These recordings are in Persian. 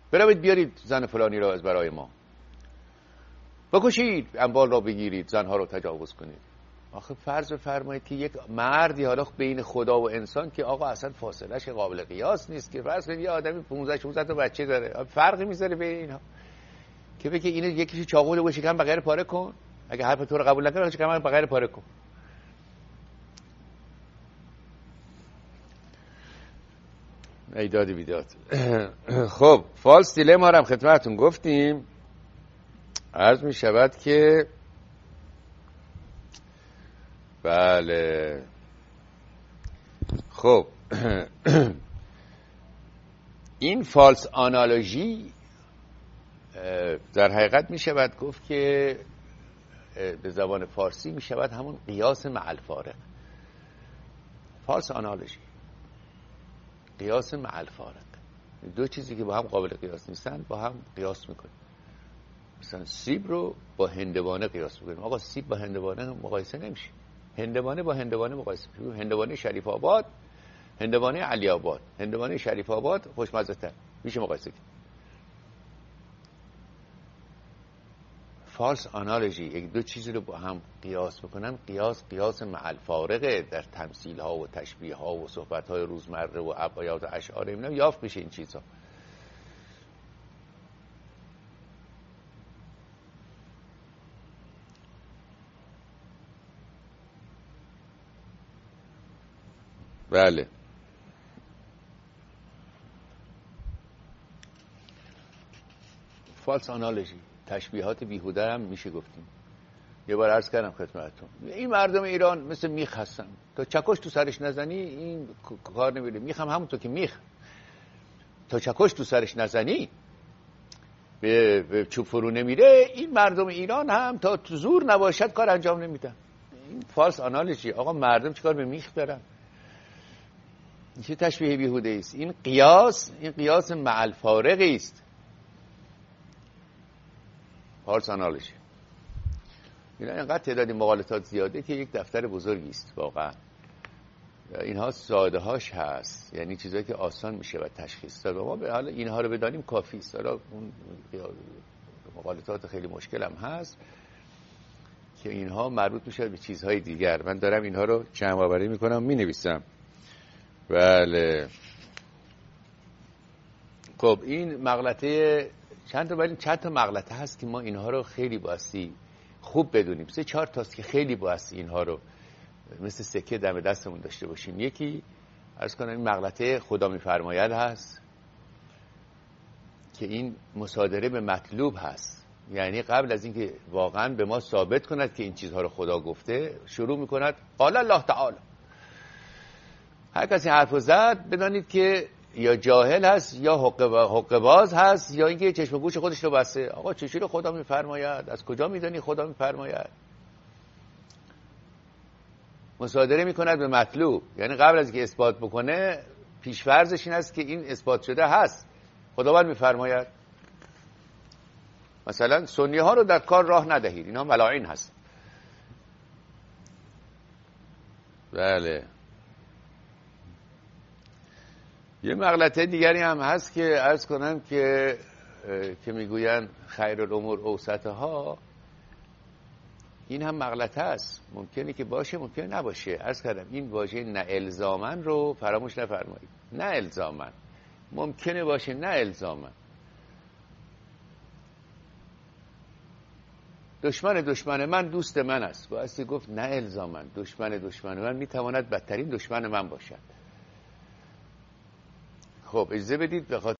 بروید بیارید زن فلانی را از برای ما، بکشید، اموال را بگیرید، زنها رو تجاوز کنید. آخه فرض بفرمایید که یک مردی حالا بین خدا و انسان که آقا اصلا فاصلهش قابل قیاس نیست، که فرض کنید یه آدمی 15 16 تا بچه داره، فرقی میذاره بین اینها که بگه اینو یکیشو چاقو رو شکم بغیر پاره کن، اگه حرف تو رو قبول نکنه شکم بغیر پاره کن. ایداد بیداد. خب فالس دیلما رو هم خدمتتون گفتیم. عرض می شود که بله خب این فالس آنالوژی در حقیقت می شود گفت که به زبان فارسی می شود همون قیاس مع الفارق. فالس آنالوژی، قیاس مع الفارق، دو چیزی که با هم قابل قیاس نیستن با هم قیاس میکنیم. مثلا سیب رو با هندوانه قیاس میکنیم. آقا سیب با هندوانه مقایسه نمیشه، هندوانه با هندوانه مقایسه میشه. هندوانه شریف آباد، هندوانه علی آباد، هندوانه شریف آباد خوشمزه تر میشه مقایسه کرد. فالس آنالوژی، یک دو چیزی رو با هم قیاس بکنن، قیاس مع الفارقه. در تمثیل ها و تشبیه ها و صحبت های روزمره و ابیات و اشعار اینا یافت میشه این چیزها. بله فالس آنالوژی، تشبیهات بیهوده هم میشه گفتیم. یه بار عرض کردم خدمتتون این مردم ایران مثل میخ هستن، تا چکش تو سرش نزنی این کار نمیره. میخ هم همونطور که میخ، تا چکش تو سرش نزنی به چوب فرو نمیره. این مردم ایران هم تا تو زور نباشد کار انجام نمیدن. این فالس آنالوژی. آقا مردم چیکار به میخ دارن؟ این چه تشبیه بیهوده است؟ این قیاس مع الفارقی است. فالس آنالوژی. اینا اینقدر تعداد مقالطات زیاده که یک دفتر بزرگی است واقعا. اینها ساده هاش هست، یعنی چیزایی که آسان میشه و تشخیص داد. ما به حال اینها رو بدانیم کافی است. حالا اون مقالطات خیلی مشکل هم هست که اینها مربوط میشه به چیزهای دیگر. من دارم اینها رو جمع آوری میکنم مینویسم. بله خب این مغلطه چند تا مغلطه هست که ما اینها رو خیلی باستی خوب بدونیم. 3-4 تاست که خیلی باستی اینها رو مثل سکه دم دستمون داشته باشیم. یکی عرض کنم این مغلطه خدا میفرماید هست که این مصادره به مطلوب هست. یعنی قبل از اینکه واقعا به ما ثابت کند که این چیزها رو خدا گفته شروع میکند قال الله تعالی. هر کسی حرفو زد بدانید که یا جاهل هست یا حقه باز هست یا اینکه چشم گوش خودش رو بسته. آقا چجوری خدا میفرماید؟ از کجا میدونی خدا میفرماید؟ مصادره میکند به مطلوب، یعنی قبل از اینکه اثبات بکنه پیش‌فرضش این است که این اثبات شده هست. خداوند میفرماید مثلا سنی ها رو در کار راه ندهید، اینا ملاعین هست. بله یه مغلطه دیگری هم هست که عرض کنم که میگوین خیر الامور اوسطها. این هم مغلطه است، ممکنه که باشه ممکنه نباشه. عرض کردم این واژه نه الزامن رو فراموش نفرمایید. نه الزامن، ممکنه باشه نه الزامن. دشمن من دوست من است، بایستی گفت نه الزامن. دشمن من میتواند بدترین دشمن من باشد. خب اجازه بدید بخاطر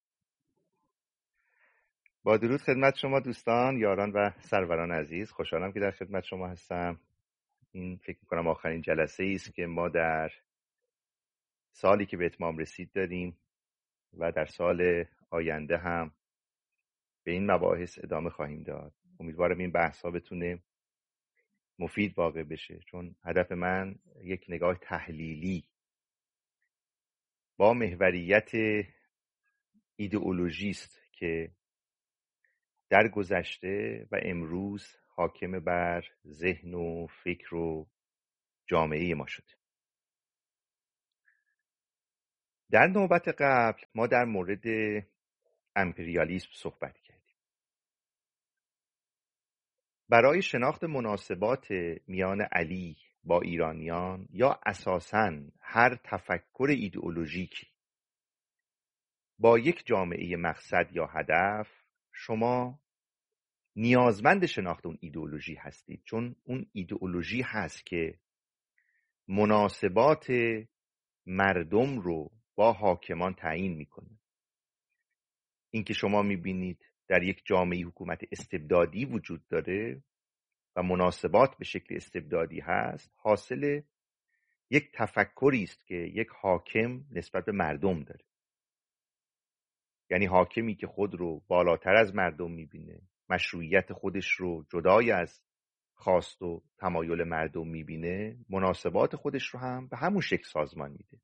با درود خدمت شما دوستان، یاران و سروران عزیز، خوشحالم که در خدمت شما هستم. این فکر میکنم آخرین جلسه ای است که ما در سالی که به اتمام رسید داریم و در سال آینده هم به این مباحث ادامه خواهیم داد. امیدوارم این بحث ها بتونه مفید واقع بشه، چون هدف من یک نگاه تحلیلی با محوریت ایدئولوژی است که در گذشته و امروز حاکم بر ذهن و فکر و جامعه ما شده. در نوبت قبل ما در مورد امپریالیسم صحبت کردیم. برای شناخت مناسبات میان علی با ایرانیان یا اساساً هر تفکر ایدئولوژیکی با یک جامعه مقصد یا هدف، شما نیازمند شناخت اون ایدئولوژی هستید، چون اون ایدئولوژی هست که مناسبات مردم رو با حاکمان تعیین میکنه. اینکه شما میبینید در یک جامعه حکومت استبدادی وجود داره و مناسبات به شکل استبدادی هست، حاصل یک تفکری است که یک حاکم نسبت به مردم داره. یعنی حاکمی که خود رو بالاتر از مردم میبینه، مشروعیت خودش رو جدای از خواست و تمایل مردم میبینه، مناسبات خودش رو هم به همون شکل سازمان میده.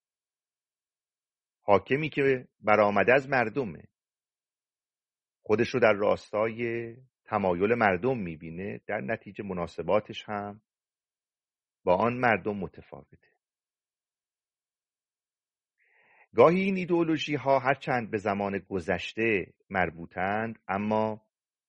حاکمی که برآمده از مردمه، خودش رو در راستای تمایل مردم میبینه، در نتیجه مناسباتش هم با آن مردم متفاوته. گاهی این ایدئولوژی ها هرچند به زمان گذشته مربوطند، اما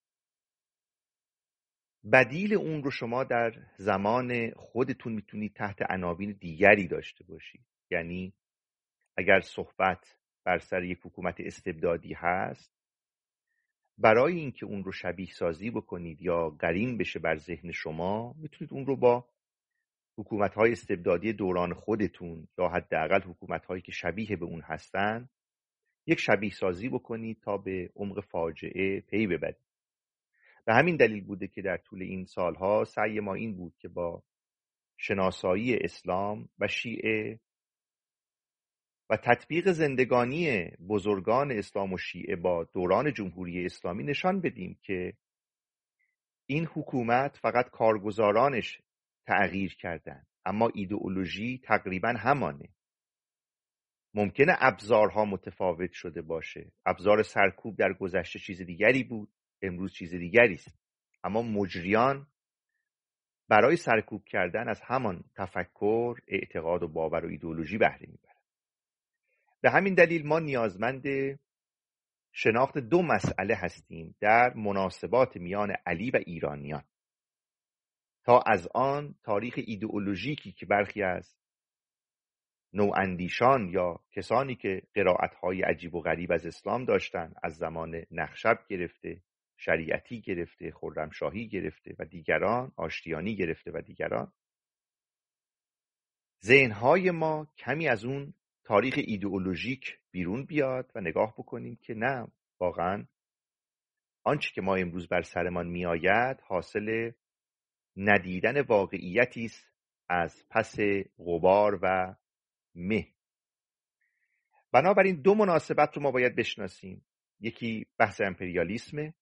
بدیل اون رو شما در زمان خودتون میتونید تحت عناوین دیگری داشته باشید. یعنی اگر صحبت بر سر یک حکومت استبدادی هست، برای اینکه اون رو شبیه سازی بکنید یا قرین بشه بر ذهن شما، میتونید اون رو با حکومت‌های استبدادی دوران خودتون یا حداقل حکومت‌هایی که شبیه به اون هستن یک شبیه سازی بکنید تا به عمق فاجعه پی ببرید. به همین دلیل بوده که در طول این سالها سعی ما این بود که با شناسایی اسلام و شیعه و تطبیق زندگانی بزرگان اسلام و شیعه با دوران جمهوری اسلامی نشان بدیم که این حکومت فقط کارگزارانش تغییر کردن، اما ایدئولوژی تقریبا همانه. ممکنه ابزارها متفاوت شده باشه، ابزار سرکوب در گذشته چیز دیگری بود، امروز چیز دیگری است، اما مجریان برای سرکوب کردن از همان تفکر، اعتقاد و باور و ایدئولوژی بهره میبرن. به همین دلیل ما نیازمند شناخت دو مسئله هستیم در مناسبات میان علی و ایرانیان، تا از آن تاریخ ایدئولوژیکی که برخی از نواندیشان یا کسانی که قرائت‌های عجیب و غریب از اسلام داشتن، از زمان نخشب گرفته، شریعتی گرفته، خرمشاهی گرفته و دیگران، آشتیانی گرفته و دیگران، ذهن‌های ما کمی از اون تاریخ ایدئولوژیک بیرون بیاد و نگاه بکنیم که نه، واقعاً آنچه که ما امروز بر سرمان میآید حاصل ندیدن واقعیتی است از پس غبار و مه. بنابراین دو مناسبت رو ما باید بشناسیم. یکی بحث امپریالیسمه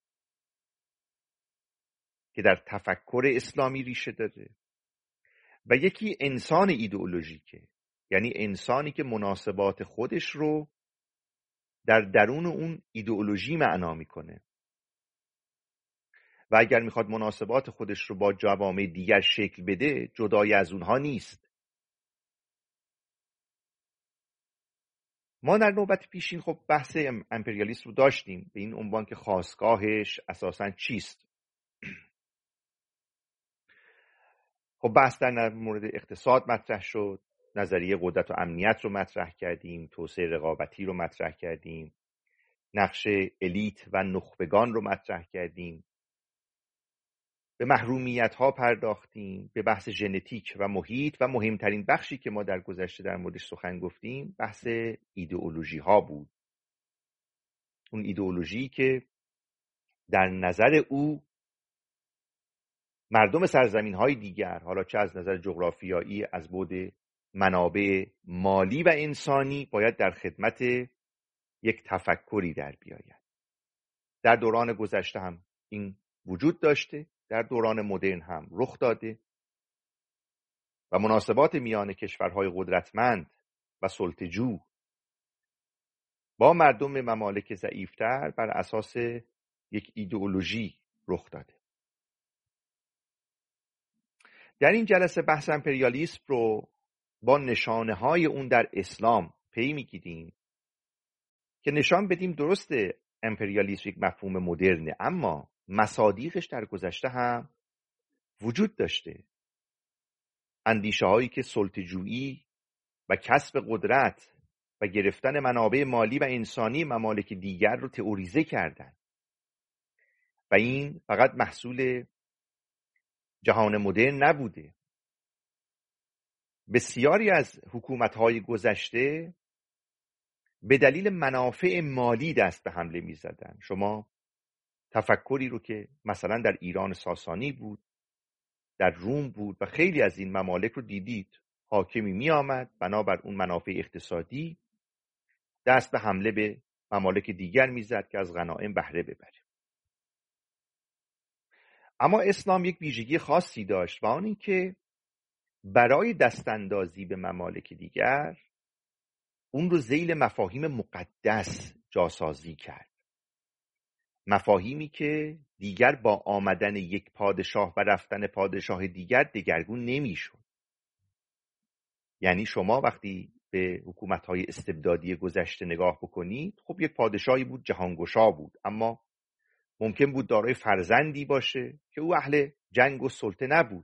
که در تفکر اسلامی ریشه داره و یکی انسان ایدئولوژیکه، یعنی انسانی که مناسبات خودش رو در درون اون ایدئولوژی معنا میکنه و اگر میخواد مناسبات خودش رو با جوامع دیگر شکل بده، جدای از اونها نیست. ما در نوبت پیشین خب بحث امپریالیسم رو داشتیم به این عنوان که خاستگاهش اساساً چیست. خب بحث در مورد اقتصاد مطرح شد، نظریه قدرت و امنیت رو مطرح کردیم، توسعه رقابتی رو مطرح کردیم، نقش الیت و نخبگان رو مطرح کردیم، به محرومیت ها پرداختیم، به بحث ژنتیک و محیط و مهمترین بخشی که ما در گذشته در موردش سخن گفتیم بحث ایدئولوژی ها بود. اون ایدئولوژی که در نظر او مردم سرزمین های دیگر، حالا چه از نظر جغرافیایی، از بعد منابع مالی و انسانی، باید در خدمت یک تفکری در بیاید. در دوران گذشته هم این وجود داشته، در دوران مدرن هم رخ داده و مناسبات میان کشورهای قدرتمند و سلطه‌جو با مردم ممالک ضعیفتر بر اساس یک ایدئولوژی رخ داده. در این جلسه بحث امپریالیسم رو با نشانه‌های اون در اسلام پی می‌گیریم که نشان بدیم درسته امپریالیسم یک مفهوم مدرنه، اما مصادیقش در گذشته هم وجود داشته. اندیشه هایی که سلطه‌جویی و کسب قدرت و گرفتن منابع مالی و انسانی ممالک دیگر رو تئوریزه کردن و این فقط محصول جهان مدرن نبوده. بسیاری از حکومت‌های گذشته به دلیل منافع مالی دست به حمله می‌زدن. شما تفکری رو که مثلا در ایران ساسانی بود، در روم بود و خیلی از این ممالک رو دیدید. حاکمی می آمد بنابر اون منافع اقتصادی دست به حمله به ممالک دیگر میزد که از غنایم بهره ببره. اما اسلام یک ویژگی خاصی داشت و آن این که برای دستاندازی به ممالک دیگر اون رو ذیل مفاهیم مقدس جاسازی کرد. مفاهیمی که دیگر با آمدن یک پادشاه و رفتن پادشاه دیگر دگرگون نمیشد. یعنی شما وقتی به حکومت‌های استبدادی گذشته نگاه بکنید، خب یک پادشاهی بود جهانگشا بود، اما ممکن بود دارای فرزندی باشه که او اهل جنگ و سلطه نبود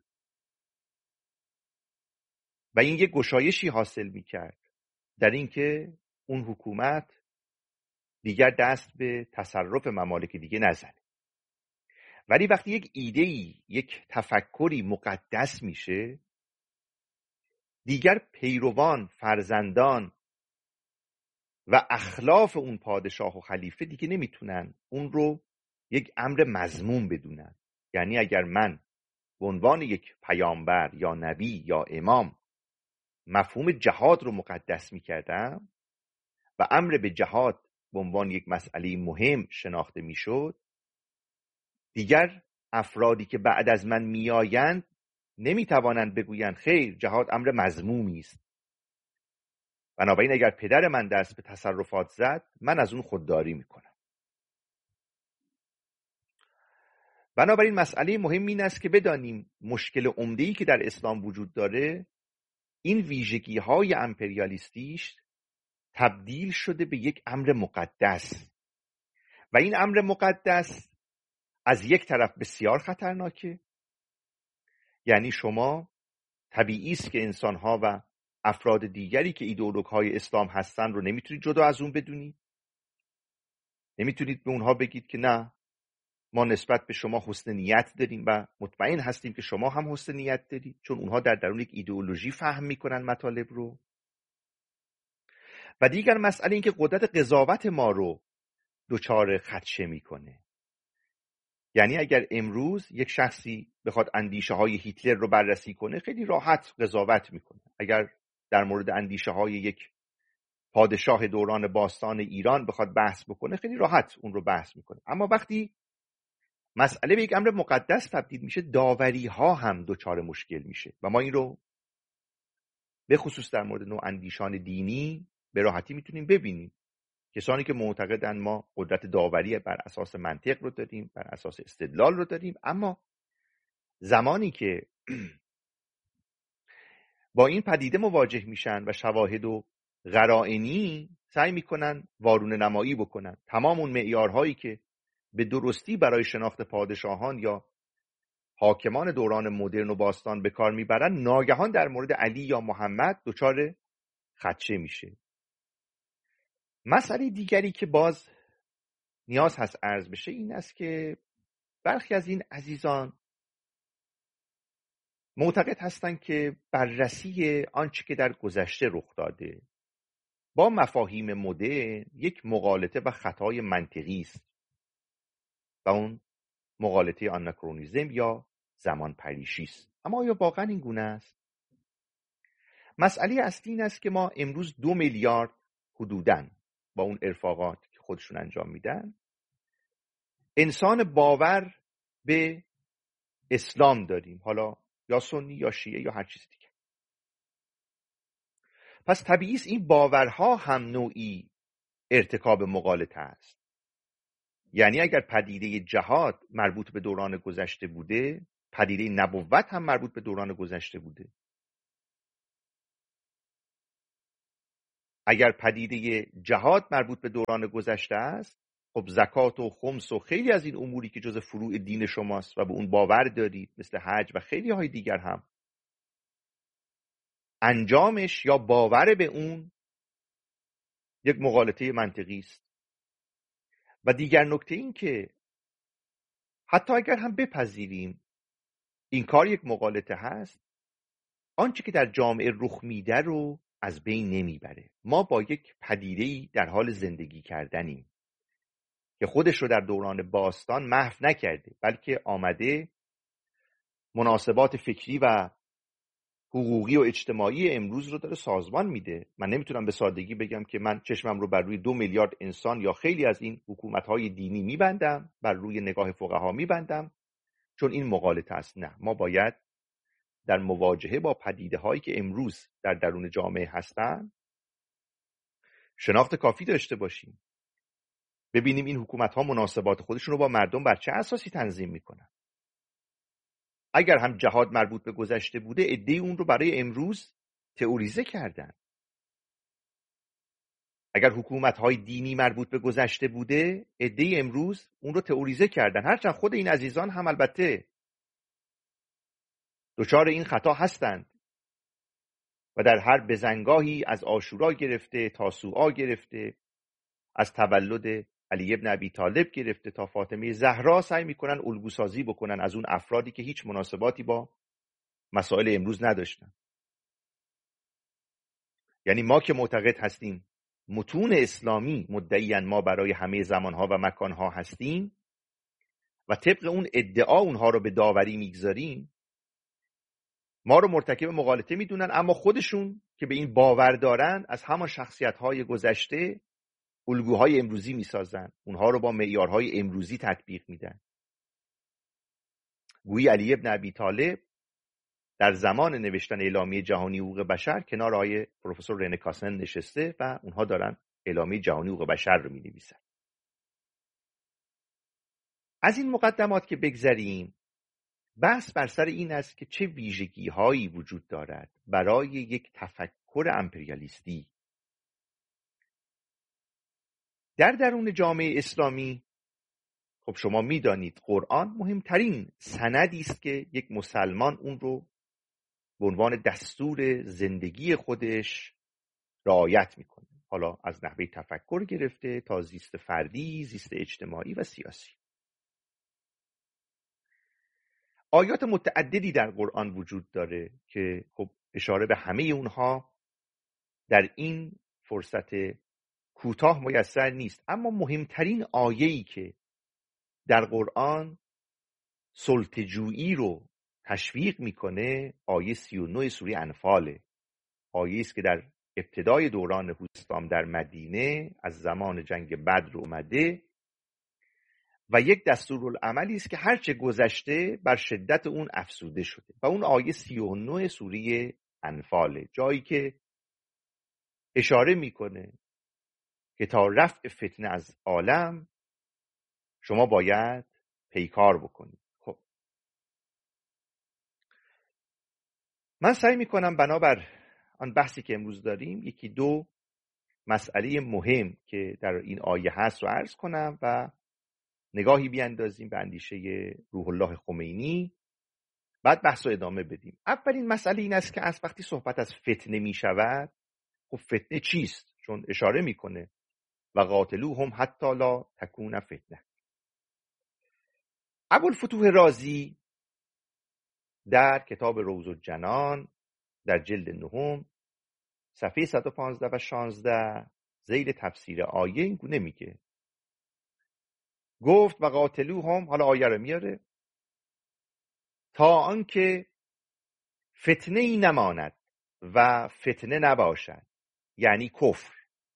و این یک گشایشی حاصل می‌کرد در اینکه اون حکومت دیگر دست به تصرف ممالک دیگه نزنه. ولی وقتی یک ایده‌ای، یک تفکری مقدس میشه، دیگر پیروان، فرزندان و اخلاف اون پادشاه و خلیفه دیگه نمیتونن اون رو یک امر مذموم بدونن. یعنی اگر من به عنوان یک پیامبر یا نبی یا امام مفهوم جهاد رو مقدس میکردم و امر به جهاد به عنوان یک مسئله مهم شناخته میشد، دیگر افرادی که بعد از من میآیند نمیتوانند بگویند خیر جهاد امر مذمومی است. بنابراین اگر پدر من دست به تصرفات زد، من از اون خودداری میکنم. بنابراین مسئله مهم این است که بدانیم مشکل عمده‌ای که در اسلام وجود داره این ویژگی‌های امپریالیستیش تبدیل شده به یک امر مقدس و این امر مقدس از یک طرف بسیار خطرناکه. یعنی شما طبیعی است که انسان‌ها و افراد دیگری که ایدئولوژهای اسلام هستن رو نمیتونید جدا از اون بدونید. نمیتونید به اونها بگید که نه ما نسبت به شما حسن نیت داریم و مطمئن هستیم که شما هم حسن نیت دارید، چون اونها در درون یک ایدئولوژی فهم میکنن مطالب رو. و دیگر مسئله این که قدرت قضاوت ما رو دچار خدشه میکنه. یعنی اگر امروز یک شخصی بخواد اندیشه های هیتلر رو بررسی کنه، خیلی راحت قضاوت میکنه. اگر در مورد اندیشه های یک پادشاه دوران باستان ایران بخواد بحث بکنه، خیلی راحت اون رو بحث میکنه. اما وقتی مسئله به یک امر مقدس تبدیل میشه، داوری ها هم دچار مشکل میشه و ما این رو به خصوص در مورد نوع اندیشان دینی به راحتی میتونیم ببینیم. کسانی که معتقدن ما قدرت داوری بر اساس منطق رو داریم، بر اساس استدلال رو داریم، اما زمانی که با این پدیده مواجه میشن و شواهد و قرائنی سعی میکنن وارونه نمایی بکنن، تمام اون معیارهایی که به درستی برای شناخت پادشاهان یا حاکمان دوران مدرن و باستان به کار میبرن، ناگهان در مورد علی یا محمد دچار خدشه میشه. مسئله دیگری که باز نیاز هست عرض بشه این است که برخی از این عزیزان معتقد هستند که بررسی آنچه که در گذشته رخ داده با مفاهیم مدرن یک مغالطه و خطای منطقی است و اون مغالطه آناکرونیسم یا زمان پریشی است. اما آیا واقعا این گونه است؟ مسئله اصلی این است که ما امروز 2 میلیارد حدوداً با اون ارفاقات که خودشون انجام میدن انسان باور به اسلام داریم، حالا یا سنی یا شیعه یا هر چیز دیگه. پس طبیعی است این باورها هم نوعی ارتکاب مغالطه است. یعنی اگر پدیده جهاد مربوط به دوران گذشته بوده، پدیده نبوت هم مربوط به دوران گذشته بوده. اگر پدیده جهاد مربوط به دوران گذشته است، خب زکات و خمس و خیلی از این اموری که جز فروع دین شماست و به اون باور دارید، مثل حج و خیلی های دیگر، هم انجامش یا باور به اون یک مغالطه منطقی است. و دیگر نکته این که حتی اگر هم بپذیریم این کار یک مغالطه هست، آنچه که در جامعه رخ میده رو از بین نمیبره. ما با یک پدیده‌ای در حال زندگی کردنیم که خودش رو در دوران باستان محو نکرده، بلکه آمده مناسبات فکری و حقوقی و اجتماعی امروز رو داره سازمان میده. من نمیتونم به سادگی بگم که من چشمم رو بر روی 2 میلیارد انسان یا خیلی از این حکومت‌های دینی میبندم، بر روی نگاه فقها میبندم، چون این مغالطه است. نه، ما باید در مواجهه با پدیده‌هایی که امروز در درون جامعه هستن شناخت کافی داشته باشیم، ببینیم این حکومت‌ها مناسبات خودشون رو با مردم بر چه اساسی تنظیم میکنن. اگر هم جهاد مربوط به گذشته بوده، عده‌ای اون رو برای امروز تئوریزه کردن. اگر حکومت‌های دینی مربوط به گذشته بوده، عده‌ای امروز اون رو تئوریزه کردن، هرچند خود این عزیزان هم البته دچار این خطا هستند و در هر بزنگاهی از عاشورا گرفته، تاسوعا گرفته، از تولد علی ابن ابی طالب گرفته تا فاطمه زهرا، سعی میکنن الگوسازی بکنن از اون افرادی که هیچ مناسباتی با مسائل امروز نداشتن. یعنی ما که معتقد هستیم متون اسلامی مدعیاً ما برای همه زمانها و مکانها هستیم و طبق اون ادعا اونها رو به داوری میگذاریم، ما رو مرتکب مغالطه میدونن، اما خودشون که به این باور دارن از همان شخصیت‌های گذشته الگوهای امروزی میسازن، اونها رو با معیارهای امروزی تطبیق میدن. گویی علی ابن ابی طالب در زمان نوشتن اعلامیه جهانی حقوق بشر کنار آقای پروفسور رنه کاسن نشسته و اونها دارن اعلامیه جهانی حقوق بشر رو مینویسن. از این مقدمات که بگذریم، بحث بر سر این است که چه ویژگی‌هایی وجود دارد برای یک تفکر امپریالیستی در درون جامعه اسلامی. خب شما میدانید قرآن مهمترین سندی است که یک مسلمان اون رو به عنوان دستور زندگی خودش رعایت میکنه، حالا از نحوه تفکر گرفته تا زیست فردی، زیست اجتماعی و سیاسی. آیات متعددی در قرآن وجود داره که خب اشاره به همه اونها در این فرصت کوتاه میسر نیست، اما مهمترین آیه‌ای که در قرآن سلطه‌جویی رو تشویق میکنه آیه 39 سوره انفاله. آیه است که در ابتدای دوران اسلام در مدینه از زمان جنگ بدر اومده و یک دستورالعملی است که هرچه گذشته بر شدت اون افزوده شده و اون آیه 39 سوره انفاله، جایی که اشاره میکنه که تا رفع فتنه از عالم شما باید پیکار بکنید. خب من سعی میکنم بنابر آن بحثی که امروز داریم یکی دو مسئله مهم که در این آیه هست رو عرض کنم و نگاهی بیاندازیم به اندیشه روح الله خمینی، بعد بحث رو ادامه بدیم. اولین مسئله این است که از وقتی صحبت از فتنه می شود، خب فتنه چیست؟ چون اشاره میکنه و قاتلوهم حتی لا تکون فتنه. ابوالفتوح رازی در کتاب روض الجنان در جلد 9 صفحه 115 و 16 ذیل تفسیر آیه این گونه میگه، گفت و قاتلوهم، حالا آیه رو میاره، تا آنکه فتنه ای نماند و فتنه نباشد، یعنی کفر.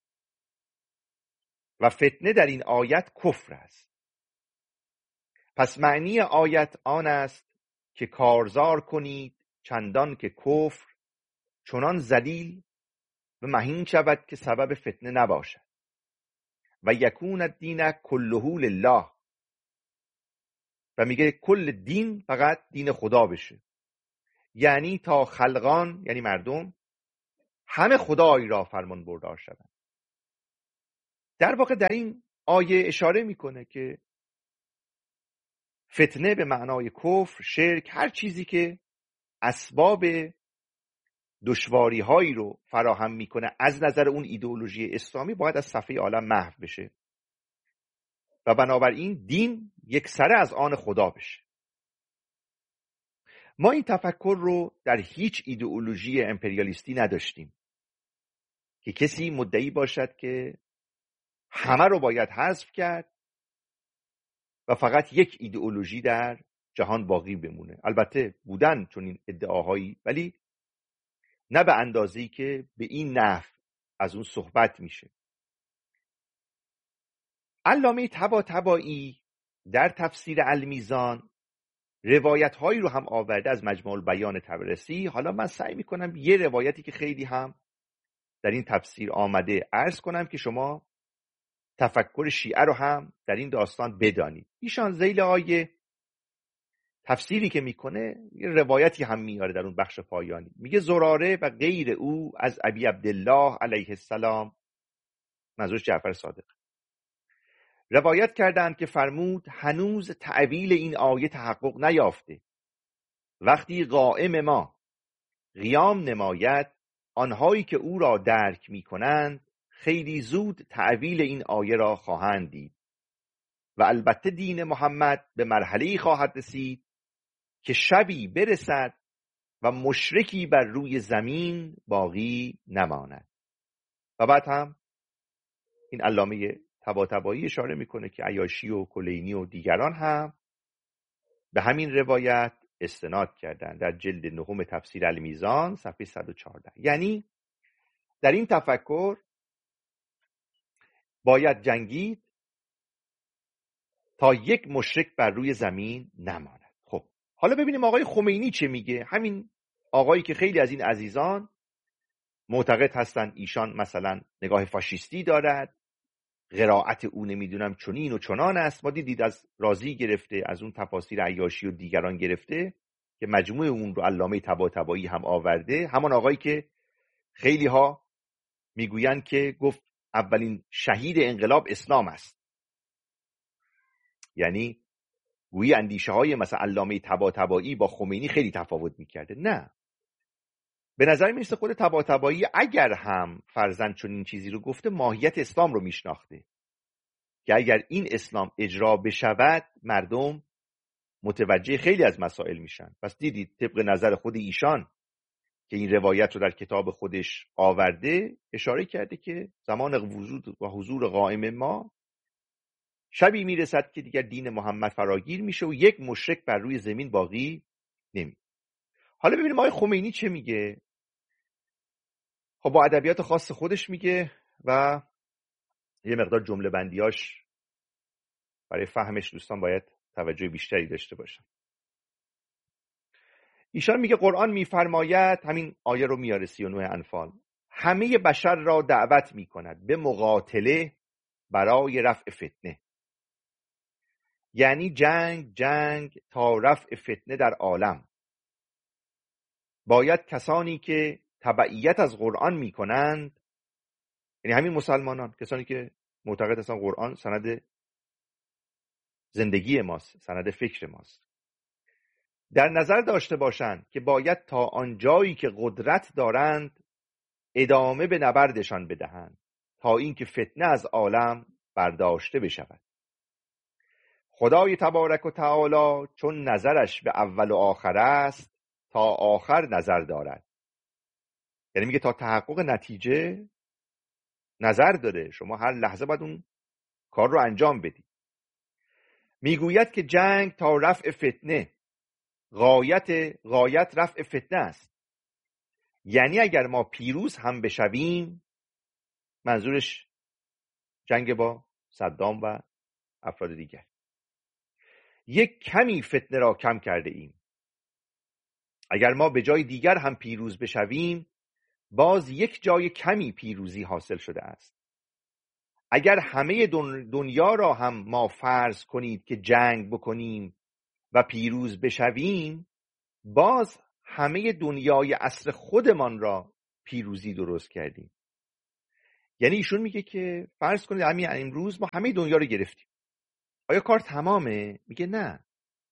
و فتنه در این آیت کفر است. پس معنی آیت آن است که کارزار کنید چندان که کفر چنان ذلیل و مهین شود که سبب فتنه نباشد و یکون الدین کله لله، و میگه کل دین فقط دین خدا بشه، یعنی تا خلقان یعنی مردم همه خدایی را فرمان بردار شدند. در واقع در این آیه اشاره میکنه که فتنه به معنای کفر، شرک، هر چیزی که اسباب دشواری هایی رو فراهم میکنه از نظر اون ایدئولوژی اسلامی باید از صفحه عالم محو بشه و بنابراین دین یک سره از آن خدا بشه. ما این تفکر رو در هیچ ایدئولوژی امپریالیستی نداشتیم که کسی مدعی باشد که همه رو باید حذف کرد و فقط یک ایدئولوژی در جهان باقی بمونه. البته بودن چون این ادعاهایی، ولی نه به اندازه‌ای که به این نحو از اون صحبت میشه. علامه طباطبایی در تفسیر المیزان روایت هایی رو هم آورده از مجموع البیان طبرسی. حالا من سعی میکنم یه روایتی که خیلی هم در این تفسیر آمده عرض کنم که شما تفکر شیعه رو هم در این داستان بدانید. ایشان ذیل آیه تفسیری که میکنه یه روایتی هم میاره در اون بخش پایانی، میگه زراره و غیر او از ابی عبدالله علیه السلام، منظورش جعفر صادق، روایت کردند که فرمود هنوز تأویل این آیه تحقق نیافته. وقتی قائم ما قیام نماید، آنهایی که او را درک میکنند خیلی زود تأویل این آیه را خواهند دید و البته دین محمد به مرحله‌ای خواهد رسید که شبی برسد و مشرکی بر روی زمین باقی نماند. و بعد هم این علامه طباطبایی اشاره میکنه که عیاشی و کلینی و دیگران هم به همین روایت استناد کردن در جلد 9 تفسیر المیزان صفحه 114. یعنی در این تفکر باید جنگید تا یک مشرک بر روی زمین نماند. خب حالا ببینیم آقای خمینی چه میگه. همین آقایی که خیلی از این عزیزان معتقد هستن ایشان مثلا نگاه فاشیستی دارد، قرائت او نمیدونم چنین و چنان است. ما دیدید از رازی گرفته، از اون تفاسیر عیاشی و دیگران گرفته که مجموع اون رو علامه طباطبایی هم آورده. همان آقایی که خیلی ها میگویند که گفت اولین شهید انقلاب اسلام است، یعنی گویی اندیشه های مثلا علامه طباطبایی با خمینی خیلی تفاوت میکرده. نه، به نظر میرسه خود طباطبایی اگر هم فرضاً چنین چیزی رو گفته ماهیت اسلام رو میشناخته که اگر این اسلام اجرا بشود مردم متوجه خیلی از مسائل میشن. پس دیدید طبق نظر خود ایشان که این روایت رو در کتاب خودش آورده اشاره کرده که زمان وجود و حضور قائم ما شبی میرسد که دیگر دین محمد فراگیر میشه و یک مشرک بر روی زمین باقی نمی. حالا ببینیم آقای خمینی چه میگه. خب با ادبیات خاص خودش میگه و یه مقدار جمله بندیاش برای فهمش دوستان باید توجه بیشتری داشته باشن. ایشان میگه قرآن میفرماید، همین آیه رو میاره 39 انفال، همه بشر را دعوت میکند به مقاتله برای رفع فتنه. یعنی جنگ تا رفع فتنه در عالم. باید کسانی که تبعیت از قرآن میکنند، یعنی همین مسلمانان، کسانی که معتقد هستن قرآن سند زندگی ماست، سند فکر ماست، در نظر داشته باشند که باید تا آنجایی که قدرت دارند ادامه به نبردشان بدهند تا اینکه فتنه از عالم برداشته بشود. خدای تبارک و تعالی چون نظرش به اول و آخر است تا آخر نظر دارد. یعنی میگه تا تحقق نتیجه نظر داره، شما هر لحظه باید اون کار رو انجام بدید. میگوید که جنگ تا رفع فتنه، غایت رفع فتنه است. یعنی اگر ما پیروز هم بشویم، منظورش جنگ با صدام و افراد دیگر، یک کمی فتنه را کم کرده ایم. اگر ما به جای دیگر هم پیروز بشویم، باز یک جای کمی پیروزی حاصل شده است. اگر همه دنیا را هم ما فرض کنید که جنگ بکنیم و پیروز بشویم، باز همه دنیای عصر خودمان را پیروزی درست کردیم. یعنی ایشون میگه که فرض کنید همین امروز ما همه دنیا رو گرفتیم، آیا کار تمامه؟ میگه نه،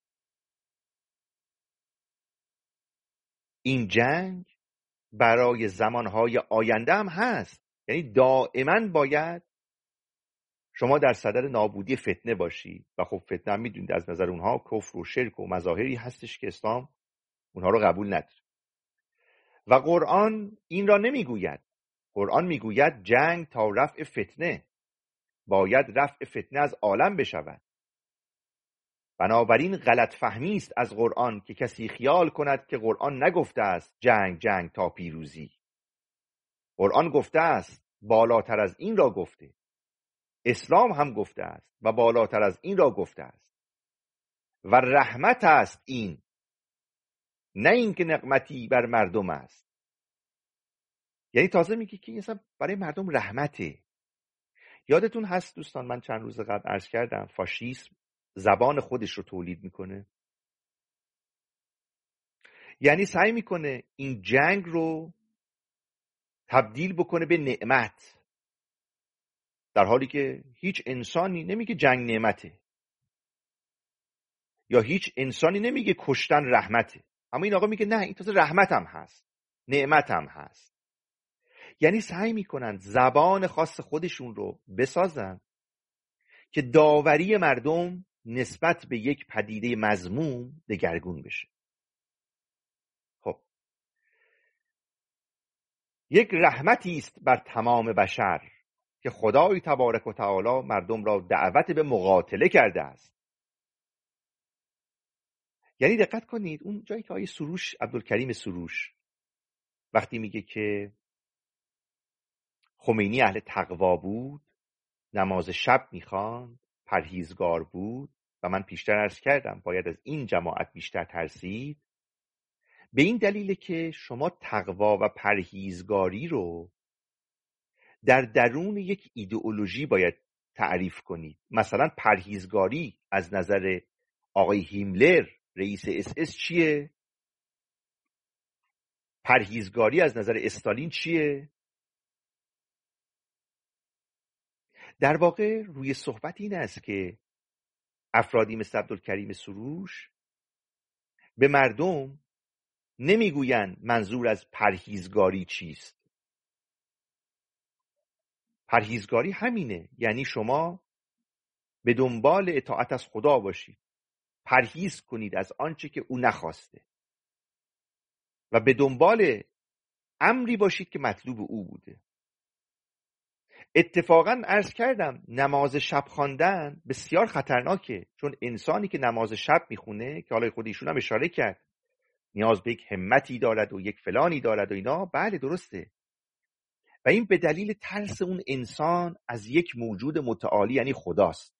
این جنگ برای زمانهای آینده هم هست. یعنی دائما باید شما در صدر نابودی فتنه باشی و خب فتنه هم میدونید از نظر اونها کفر و شرک و مظاهری هستش که اسلام اونها رو قبول نداره. و قرآن این را نمیگوید. قرآن میگوید جنگ تا رفع فتنه، باید رفع فتنه از عالم بشود. بنابراین غلط فهمی است از قرآن که کسی خیال کند که قرآن نگفته است جنگ تا پیروزی. قرآن گفته است، بالاتر از این را گفته. اسلام هم گفته است و بالاتر از این را گفته است. و رحمت است این، نه این که نقمتی بر مردم است. یعنی تازه میگه که این اصلا برای مردم رحمته. یادتون هست دوستان، من چند روز قبل عرض کردم فاشیسم زبان خودش رو تولید میکنه. یعنی سعی میکنه این جنگ رو تبدیل بکنه به نعمت، در حالی که هیچ انسانی نمیگه جنگ نعمته، یا هیچ انسانی نمیگه کشتن رحمته. اما این آقا میگه نه، این تازه رحمت هم هست، نعمت هم هست. یعنی سعی میکنن زبان خاص خودشون رو بسازن که داوری مردم نسبت به یک پدیده مذموم دگرگون بشه. خب یک رحمتی است بر تمام بشر که خدای تبارک و تعالی مردم را دعوت به مقاتله کرده است. یعنی دقت کنید اون جایی که آیه سروش، عبدالکریم سروش وقتی میگه که خمینی اهل تقوا بود، نماز شب میخواند، پرهیزگار بود و من پیشتر عرض کردم باید از این جماعت بیشتر ترسید، به این دلیل که شما تقوا و پرهیزگاری رو در درون یک ایدئولوژی باید تعریف کنید. مثلا پرهیزگاری از نظر آقای هیملر رئیس اس چیه؟ پرهیزگاری از نظر استالین چیه؟ در واقع روی صحبت این است که افرادی مثل عبدالکریم سروش به مردم نمیگویند منظور از پرهیزگاری چیست. پرهیزگاری همینه، یعنی شما به دنبال اطاعت از خدا باشید، پرهیز کنید از آنچه که او نخواسته و به دنبال امری باشید که مطلوب او بوده. اتفاقا عرض کردم نماز شب خواندن بسیار خطرناکه، چون انسانی که نماز شب میخونه، که حالا خود ایشون هم اشاره کرد نیاز به یک همتی دارد و یک فلانی دارد و اینا، بله درسته، و این به دلیل ترس اون انسان از یک موجود متعالی یعنی خداست.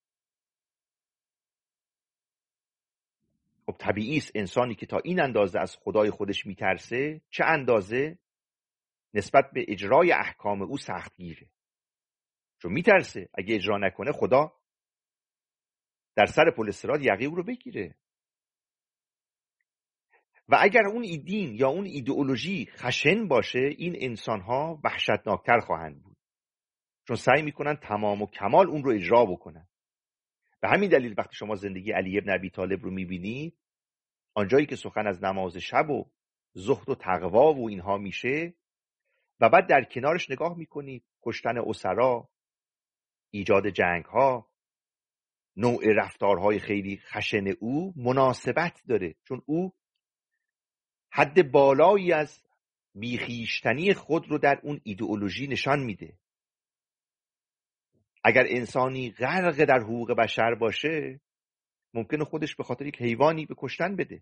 خب طبیعی است انسانی که تا این اندازه از خدای خودش میترسه چه اندازه نسبت به اجرای احکام او سختگیره، چون میترسه اگه اجرا نکنه خدا در سر پل صراط یقه او رو بگیره. و اگر اون دین یا اون ایدئولوژی خشن باشه، این انسان‌ها وحشتناکتر خواهند بود، چون سعی میکنن تمام و کمال اون رو اجرا بکنن. به همین دلیل وقتی شما زندگی علی ابن ابی طالب رو میبینید، آنجایی که سخن از نماز شب و زهد و تقوا و اینها میشه و بعد در کنارش نگاه میکنید کشتن اسرا، ایجاد جنگ‌ها، نوع رفتارهای خیلی خشن او مناسبت داره، چون او حد بالایی از بیخیشتنی خود رو در اون ایدئولوژی نشان میده. اگر انسانی غرق در حقوق بشر باشه، ممکنه خودش به خاطر یک حیوانی به کشتن بده،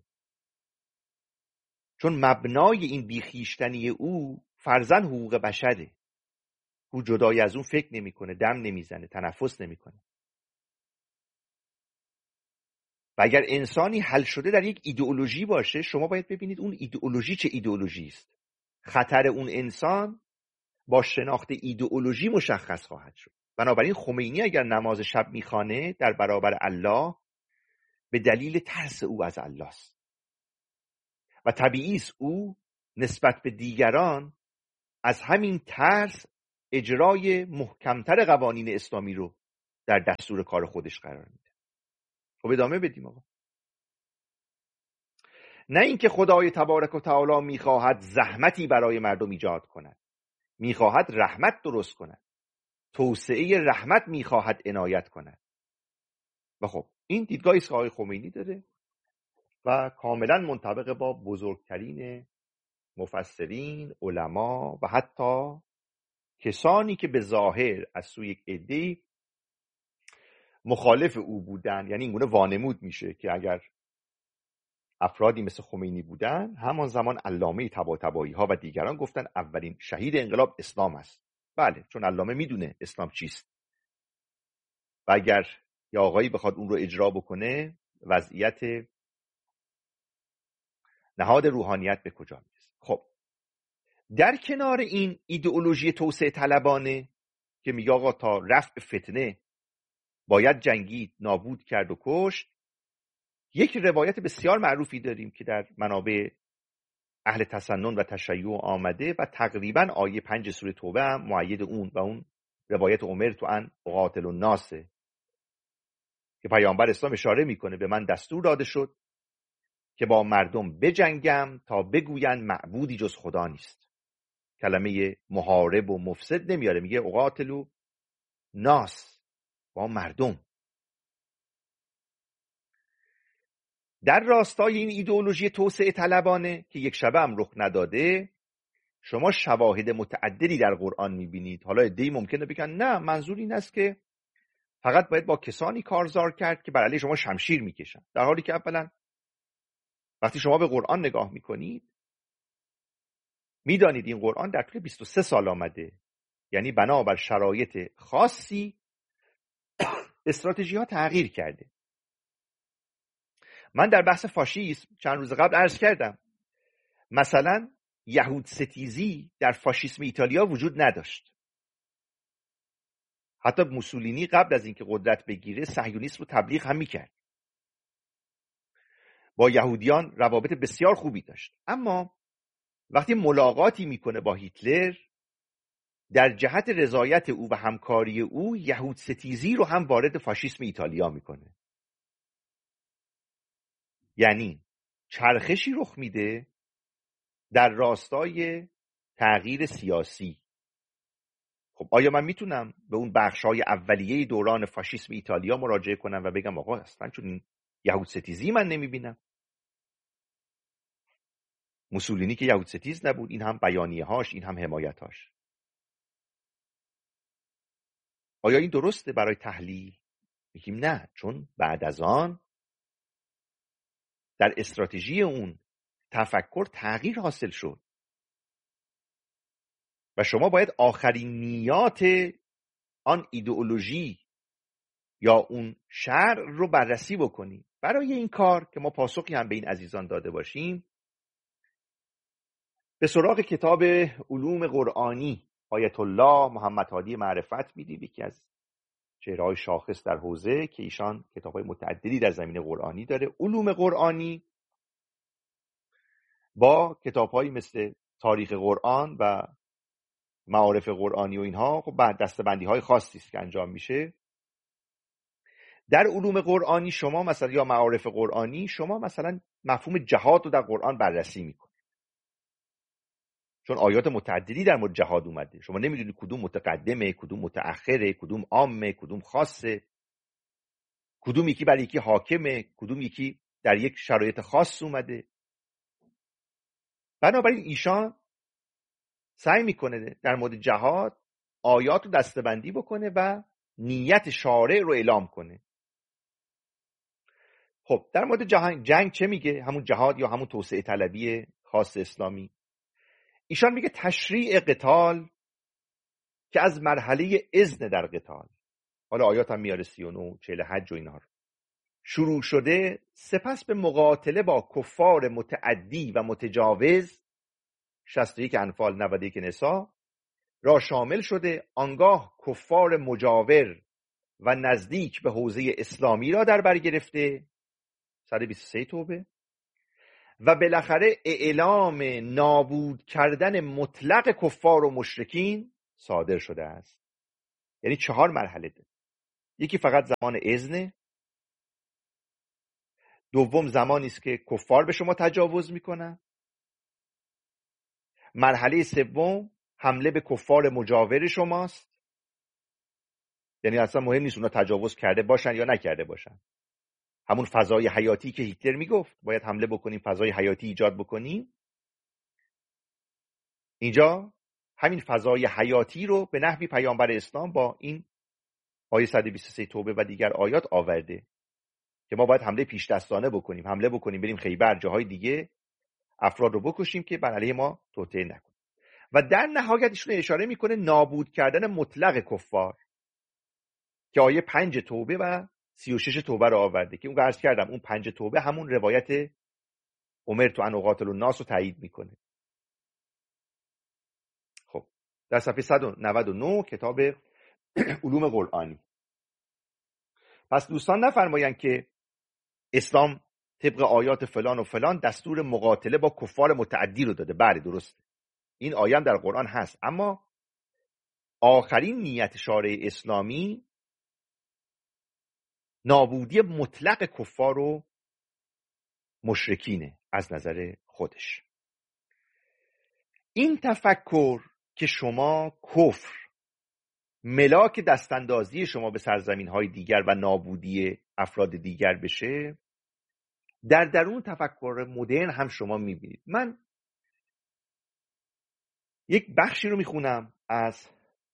چون مبنای این بیخیشتنی او فرضاً حقوق بشره. او جدای از اون فکر نمیکنه، دم نمیزنه، تنفس نمیکنه. و اگر انسانی حل شده در یک ایدئولوژی باشه، شما باید ببینید اون ایدئولوژی چه ایدئولوژی است. خطر اون انسان با شناخت ایدئولوژی مشخص خواهد شد. بنابراین خمینی اگر نماز شب میخوانه در برابر الله، به دلیل ترس او از الله است و طبیعی است او نسبت به دیگران از همین ترس اجرای محکمتر قوانین اسلامی رو در دستور کار خودش قرار میده. خب ادامه بدیم آقا. نه اینکه خدای تبارک و تعالی میخواهد زحمتی برای مردم ایجاد کند، میخواهد رحمت درست کند، توسعه رحمت میخواهد عنایت کند. و خب این دیدگاهی است که آقای خمینی داره و کاملا منطبق با بزرگترین مفسرین، علما و حتی کسانی که به ظاهر از سوی یک عده‌ای مخالف او بودن. یعنی اینگونه وانمود میشه که اگر افرادی مثل خمینی بودن، همان زمان علامه طباطبایی ها و دیگران گفتن اولین شهید انقلاب اسلام است. بله، چون علامه میدونه اسلام چیست و اگر یا آقایی بخواد اون رو اجرا بکنه، وضعیت نهاد روحانیت به کجا میرسه. خب در کنار این ایدئولوژی توسعه طلبانه که میگه آقا تا رفع فتنه باید جنگید، نابود کرد و کشت، یک روایت بسیار معروفی داریم که در منابع اهل تسنن و تشیع آمده و تقریبا آیه 5 سوره توبه هم مؤید اون و اون روایت امرت ان اقاتل الناس که پیامبر اسلام اشاره میکنه به من دستور داده شد که با مردم بجنگم تا بگویند معبودی جز خدا نیست. کلمه محارب و مفسد نمیاره، میگه اقاتل ناس، با مردم. در راستای این ایدئولوژی توسعه طلبانه که یک شبه هم رخ نداده، شما شواهد متعددی در قرآن میبینید. حالا عده‌ای ممکنه بگن نه، منظور این است که فقط باید با کسانی کارزار کرد که بر علیه شما شمشیر میکشن، در حالی که اولا وقتی شما به قرآن نگاه میکنید میدانید این قرآن در طول 23 سال آمده. یعنی بنابر شرایط خاصی استراتژی ها تغییر کرده. من در بحث فاشیسم چند روز قبل عرض کردم مثلا یهود ستیزی در فاشیسم ایتالیا وجود نداشت. حتی موسولینی قبل از اینکه قدرت بگیره صهیونیسم رو تبلیغ هم میکرد، با یهودیان روابط بسیار خوبی داشت. اما وقتی ملاقاتی میکنه با هیتلر، در جهت رضایت او و همکاری او یهود ستیزی رو هم وارد فاشیسم ایتالیا میکنه. یعنی چرخشی رخ میده در راستای تغییر سیاسی. خب آیا من میتونم به اون بخشای اولیه دوران فاشیسم ایتالیا مراجعه کنم و بگم آقا اصلا چون این یهود ستیزی من نمیبینم؟ موسولینی که یهود ستیز نبود، این هم بیانیه هاش، این هم حمایت هاش. آیا این درسته برای تحلیل؟ میگیم نه، چون بعد از آن در استراتژی اون تفکر تغییر حاصل شد و شما باید آخرین نیات آن ایدئولوژی یا اون شرع رو بررسی بکنی. برای این کار که ما پاسخی هم به این عزیزان داده باشیم، به سراغ کتاب علوم قرآنی آیت الله محمد هادی معرفت میدیم، یکی از چهره‌های شاخص در حوزه که ایشان کتاب‌های متعددی در زمینه قرآنی داره. علوم قرآنی با کتاب‌هایی مثل تاریخ قرآن و معارف قرآنی و اینها خب بعد دسته‌بندی‌های خاصی است که انجام میشه. در علوم قرآنی شما مثلا یا معارف قرآنی شما مثلا مفهوم جهاد رو در قرآن بررسی میکنید، چون آیات متعددی در مورد جهاد اومده. شما نمیدونید کدوم متقدمه، کدوم متأخره، کدوم عامه، کدوم خاصه، کدوم یکی برای یکی حاکمه، کدوم یکی در یک شرایط خاص اومده. بنابراین ایشان سعی میکنه در مورد جهاد آیات رو دسته‌بندی بکنه و نیت شارع رو اعلام کنه. خب در مورد جنگ چه میگه؟ همون جهاد یا همون توسعه طلبی خاص اسلامی. ایشان میگه تشریع قتال که از مرحله اذن در قتال، حالا آیات هم میاره 39 40 حج و اینا رو، شروع شده، سپس به مقاتله با کفار متعدی و متجاوز 61 انفال 91 نساء را شامل شده، آنگاه کفار مجاور و نزدیک به حوزه اسلامی را در بر گرفته 123 توبه و بالاخره اعلام نابود کردن مطلق کفار و مشرکین صادر شده است. یعنی 4 مرحله ده. یکی فقط زمان اذن، دوم زمانی است که کفار به شما تجاوز میکنن، مرحله سوم حمله به کفار مجاور شماست، یعنی اصلا مهم نیست اونا تجاوز کرده باشن یا نکرده باشن، همون فضای حیاتی که هیتلر میگفت باید حمله بکنیم، فضای حیاتی ایجاد بکنیم، اینجا همین فضای حیاتی رو به نحوی پیامبر اسلام با این آیه 123 توبه و دیگر آیات آورده که ما باید حمله پیش دستانه بکنیم، حمله بکنیم بریم خیبر، جاهای دیگه افراد رو بکشیم که بر علیه ما توطئه نکنه. و در نهایت ایشون اشاره میکنه نابود کردن مطلق کفار که آیه 5 توبه و 36 توبه رو آورده که اون عرض کردم اون 5 توبه همون روایت امرت ان اقاتل الناس رو تایید میکنه. خب در صفحه 199 کتاب علوم قرآنی. پس دوستان نفرمایند که اسلام طبق آیات فلان و فلان دستور مقاتله با کفار متعدی رو داده. بله درسته، این آیه هم در قرآن هست، اما آخرین نیت شارع اسلامی نابودی مطلق کفار و مشرکینه از نظر خودش. این تفکر که شما کفر ملاک دستاندازی شما به سرزمین‌های دیگر و نابودی افراد دیگر بشه، در درون تفکر مدرن هم شما می‌بینید. من یک بخشی رو میخونم از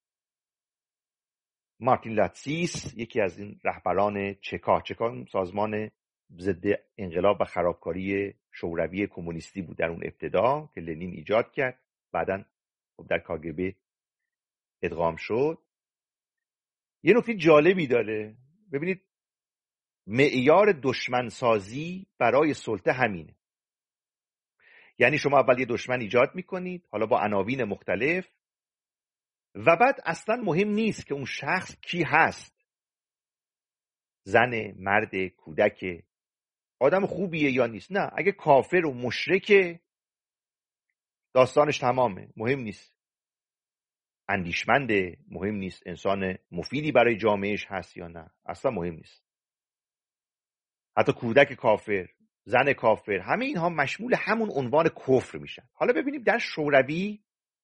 مارتین لاتسیس، یکی از این رهبران چکا سازمان ضد انقلاب و خرابکاری شوروی کمونیستی بود در اون ابتدا که لنین ایجاد کرد، بعداً در کاگبه ادغام شد. یه نکته جالبی داره، ببینید معیار دشمنسازی برای سلطه همینه، یعنی شما اول یه دشمن ایجاد میکنید، حالا با عناوین مختلف، و بعد اصلا مهم نیست که اون شخص کی هست، زن، مرد، کودک، آدم خوبیه یا نیست. نه، اگه کافر و مشرکه داستانش تمامه، مهم نیست اندیشمنده، مهم نیست انسان مفیدی برای جامعهش هست یا نه، اصلا مهم نیست. حتی کودک کافر، زن کافر، همه اینها مشمول همون عنوان کفر میشن. حالا ببینیم در شوروی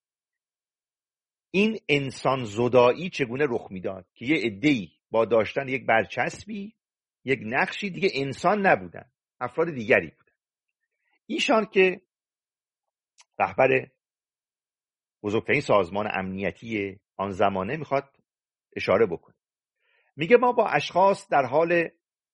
این انسان زدایی چگونه رخ میداد که یه عده‌ای با داشتن یک برچسبی، یک نقشی، دیگه انسان نبودن، افراد دیگری بودن. ایشان که رهبر بزرگترین سازمان امنیتی آن زمانه میخواد اشاره بکنه، میگه ما با اشخاص در حال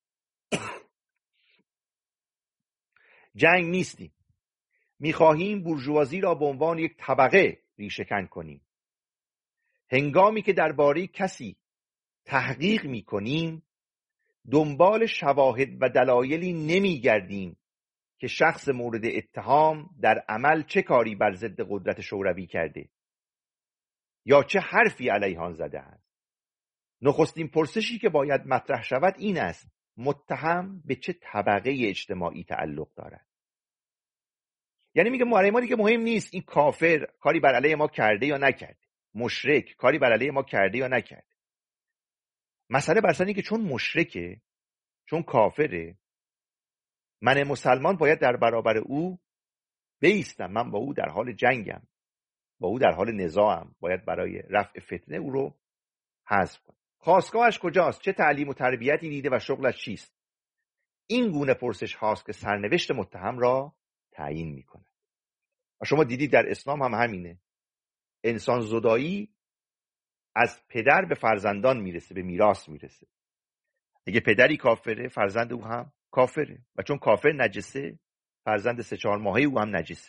جنگ نیستیم، میخواهیم بورژوازی را به عنوان یک طبقه ریشه‌کن کنیم. هنگامی که درباره کسی تحقیق میکنیم دنبال شواهد و دلایلی نمیگردیم که شخص مورد اتهام در عمل چه کاری بر ضد قدرت شوروی کرده یا چه حرفی علیه آن زده است. نخستین پرسشی که باید مطرح شود این است: متهم به چه طبقه اجتماعی تعلق دارد؟ یعنی میگه ما دیگه مهم نیست این کافر کاری بر علیه ما کرده یا نکرده، مشرک کاری بر علیه ما کرده یا نکرده. مسئله بر سر اینه که چون مشرکه، چون کافره، من مسلمان باید در برابر او بایستم، من با او در حال جنگم، با او در حال نزاعم، باید برای رفع فتنه او رو حذف کنم. خاستگاهش کجاست؟ چه تعلیم و تربیتی دیده و شغلش چیست؟ این گونه پرسش هاست که سرنوشت متهم را تعیین میکنه. و شما دیدید در اسلام هم همینه، انسان زدایی از پدر به فرزندان میرسه، به میراث میرسه. اگه پدری کافره، فرزند او هم کافره، و چون کافر نجسه، فرزند 3-4 ماهه او هم نجسه،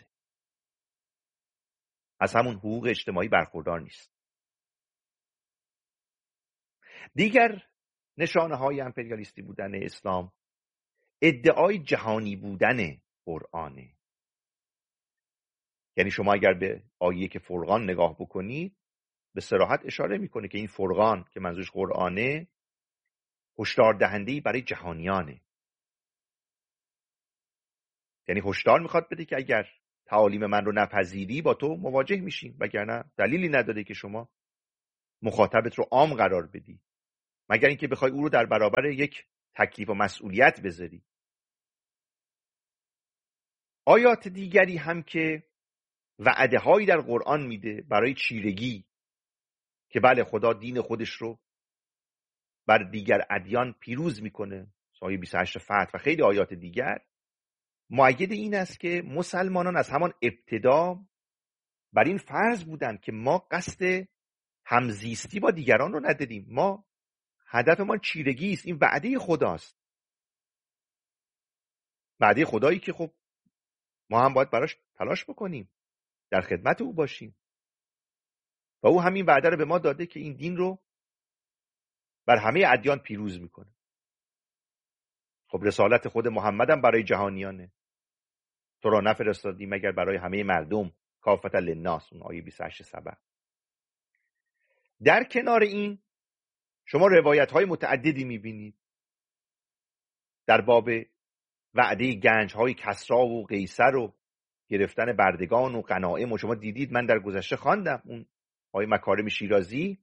از همون حقوق اجتماعی برخوردار نیست. دیگر نشانه های امپریالیستی بودن اسلام ادعای جهانی بودن قرآنه. یعنی شما اگر به آیه که فرقان نگاه بکنید به صراحت اشاره میکنه که این فرقان که منظورش قرآنه هشدار دهنده‌ای برای جهانیانه. یعنی هشدار میخواد بده که اگر تعالیم من رو نپذیری با تو مواجه میشیم، وگرنه دلیلی نداره که شما مخاطبت رو عام قرار بدی، مگر اینکه بخوای او رو در برابر یک تکلیف و مسئولیت بذاری. آیات دیگری هم که وعده هایی در قرآن میده برای چیرگی که بله خدا دین خودش رو بر دیگر ادیان پیروز میکنه، آیه 28 فتح و خیلی آیات دیگر، مؤید این است که مسلمانان از همان ابتدا بر این فرض بودند که ما قصد همزیستی با دیگران رو نداریم، ما هدف ما چیرگی است. این وعده خداست، وعده خدایی که خب ما هم باید براش تلاش بکنیم، در خدمت او باشیم و او همین وعده رو به ما داده که این دین رو بر همه ادیان پیروز میکنه. خب رسالت خود محمد هم برای جهانیانه، تو را نفرستادیم مگر برای همه مردم کافة للناس، اون آیه 28 سبع. در کنار این شما روایت های متعددی میبینید در باب وعده گنج های کسری و قیصر و گرفتن بردگان و غنایم، و شما دیدید من در گذشته خواندم اون آیه مکارم شیرازی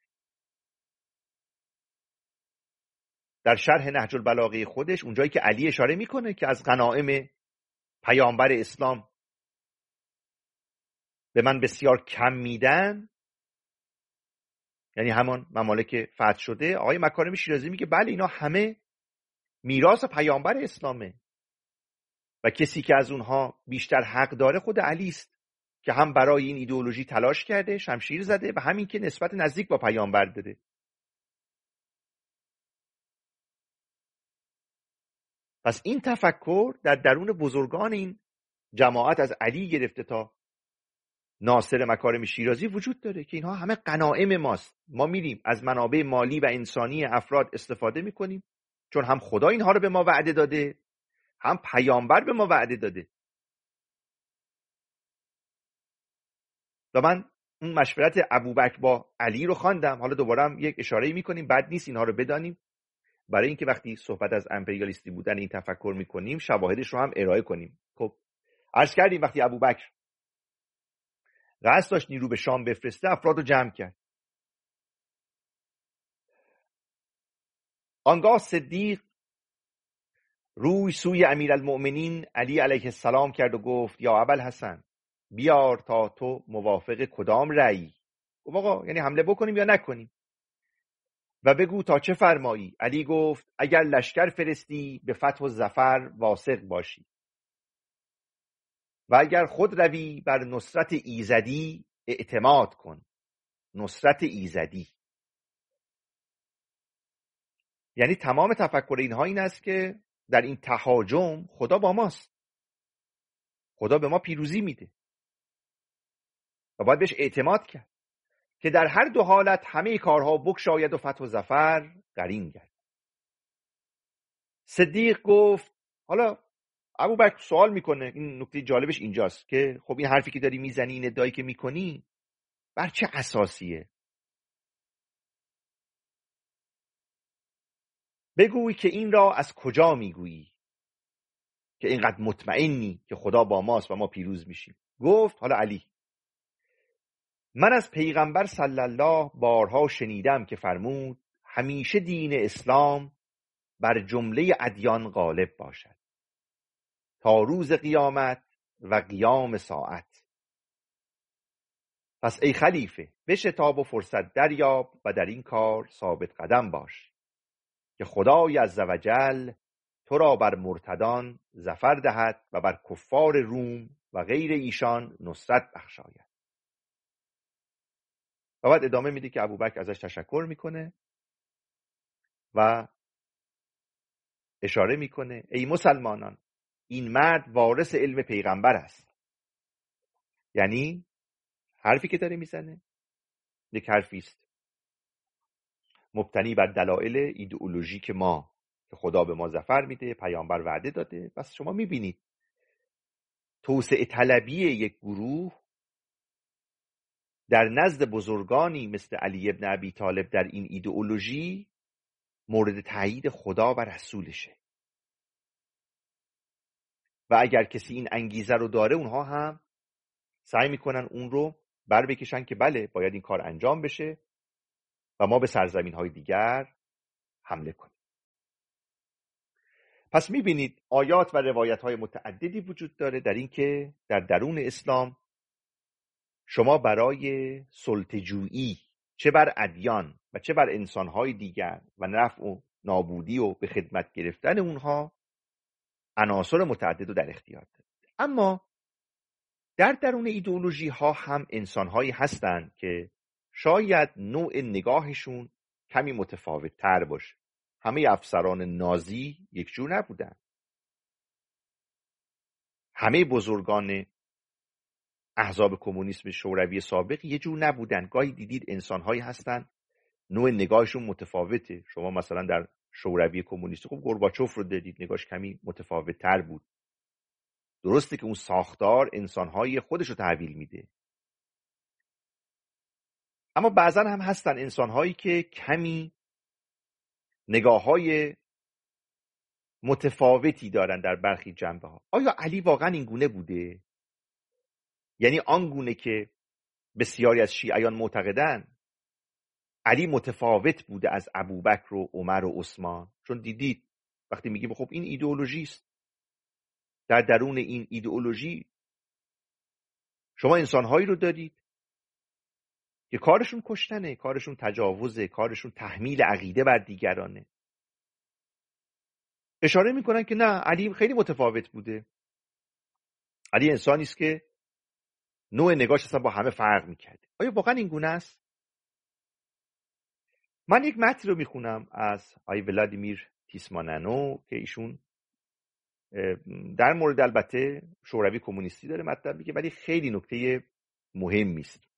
در شرح نهج البلاغه خودش، اونجایی که علی اشاره میکنه که از غنایم پیامبر اسلام به من بسیار کم میدن، یعنی همان ممالک فتح شده، آقای مکارم شیرازی میگه بله اینا همه میراث پیامبر اسلامه و کسی که از اونها بیشتر حق داره خود علی است که هم برای این ایدئولوژی تلاش کرده، شمشیر زده و همین که نسبت نزدیک با پیامبر داره. پس این تفکر در درون بزرگان این جماعت از علی گرفته تا ناصر مکارم شیرازی وجود داره که اینها همه غنایم ماست. ما میریم از منابع مالی و انسانی افراد استفاده میکنیم چون هم خدا اینها رو به ما وعده داده، هم پیامبر به ما وعده داده. و من اون مشورت ابوبکر با علی رو خواندم، حالا دوباره هم یک اشاره‌ای میکنیم، بد نیست اینها رو بدانیم برای اینکه وقتی صحبت از امپریالیستی بودن این تفکر میکنیم شواهدش رو هم ارائه کنیم. خب عرض کردیم وقتی ابوبکر قصد داشت نیرو به شام بفرسته، افراد رو جمع کرد. آنگاه صدیق روی سوی امیرالمؤمنین علی علیه السلام کرد و گفت یا ابوالحسن بیار تا تو موافق کدام رأیی؟ گفت آقا یعنی حمله بکنیم یا نکنیم و بگو تا چه فرمایی؟ علی گفت اگر لشکر فرستی به فتح و ظفر واثق باشی و اگر خود روی بر نصرت ایزدی اعتماد کن. نصرت ایزدی یعنی تمام تفکر اینها این است که در این تهاجم خدا با ماست، خدا به ما پیروزی میده و باید بهش اعتماد کرد که در هر دو حالت همه کارها بگشاید و فتح و ظفر قرین گرد. صدیق گفت حالا ابوبکر سوال میکنه، این نکته جالبش اینجاست که خب این حرفی که داری میزنی، این ادعایی که میکنی بر چه اساسیه؟ بگوی که این را از کجا میگویی که اینقدر مطمئنی که خدا با ماست و ما پیروز میشیم؟ گفت حالا علی من از پیغمبر صلی الله بارها شنیدم که فرمود همیشه دین اسلام بر جمله ادیان غالب باشد تا روز قیامت و قیام ساعت. پس ای خلیفه بشتاب و فرصت دریاب و در این کار ثابت قدم باش که خدای عزوجل تو را بر مرتدان ظفر دهد و بر کفار روم و غیر ایشان نصرت بخشاید. و بعد ادامه میده که ابوبکر ازش تشکر میکنه و اشاره میکنه ای مسلمانان این مرد وارث علم پیغمبر است. یعنی حرفی که داره میزنه یک حرفی است مبتنی بر دلایل ایدئولوژیک ما که خدا به ما ظفر میده، پیامبر وعده داده. پس شما میبینید توسعه طلبی یک گروه در نزد بزرگانی مثل علی ابن ابی طالب در این ایدئولوژی مورد تایید خدا و رسولشه و اگر کسی این انگیزه رو داره اونها هم سعی میکنن اون رو بر بکشن که بله باید این کار انجام بشه و ما به سرزمین‌های دیگر حمله کنیم. پس می‌بینید آیات و روایت‌های متعددی وجود داره در این که در درون اسلام شما برای سلطه‌جویی چه بر ادیان و چه بر انسان‌های دیگر و نفع و نابودی و به خدمت گرفتن اونها عناصر متعدد رو در اختیار دارید. اما در درون ایدئولوژی ها هم انسان‌هایی هستند که شاید نوع نگاهشون کمی متفاوت تر باشه. همه افسران نازی یک جور نبودن. همه بزرگان احزاب کمونیسم شوروی سابق یه جور نبودن. گاهی دیدید انسان‌هایی هستن نوع نگاهشون متفاوته. شما مثلا در شوروی کمونیستی خب گورباچوف رو دیدید، نگاهش کمی متفاوت تر بود. درسته که اون ساختار انسان‌های خودش رو تحویل میده، اما بعضا هم هستن انسان‌هایی که کمی نگاه‌های متفاوتی دارن در برخی جنبه‌ها. آیا علی واقعا این گونه بوده؟ یعنی آن گونه که بسیاری از شیعیان معتقدن علی متفاوت بوده از ابوبکر و عمر و عثمان؟ چون دیدید وقتی میگیم خب این ایدئولوژی است، در درون این ایدئولوژی شما انسان‌هایی رو دارید که کارشون کشتنه، کارشون تجاوزه، کارشون تحمیل عقیده بر دیگرانه. اشاره میکنن که نه، علی خیلی متفاوت بوده. علی انسانی است که نوع نگاهش اصلا با همه فرق میکرده. آیا واقعا این گونه است؟ من یک متن رو میخونم از آقای ولادیمیر تیسماننو که ایشون در مورد البته شوروی کمونیستی داره مطلب میگه، ولی خیلی نکته مهمی است.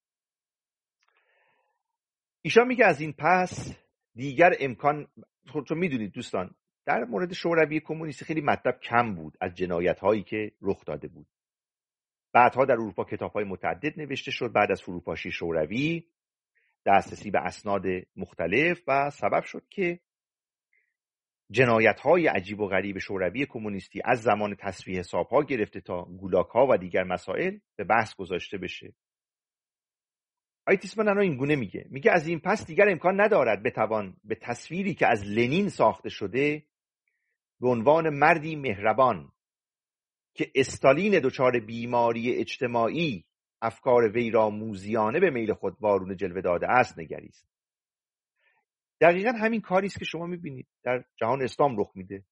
ایشان میگه از این پس دیگر امکان، چون میدونید دوستان در مورد شوروی کمونیستی خیلی مطلب کم بود از جنایت هایی که رخ داده بود. بعدها در اروپا کتاب های متعدد نوشته شد بعد از فروپاشی شوروی، دسترسی به اسناد مختلف، و سبب شد که جنایت های عجیب و غریب شوروی کمونیستی از زمان تصفیه حساب ها گرفته تا گولاگ ها و دیگر مسائل به بحث گذاشته بشه. آیتیسماننو این گونه میگه از این پس دیگر امکان ندارد بتوان به تصویری که از لنین ساخته شده به عنوان مردی مهربان که استالین دچار بیماری اجتماعی افکار وی را موذیانه به میل خود وارونه جلوه داده است نگریست. دقیقاً همین کاری است که شما میبینید در جهان اسلام رخ میده.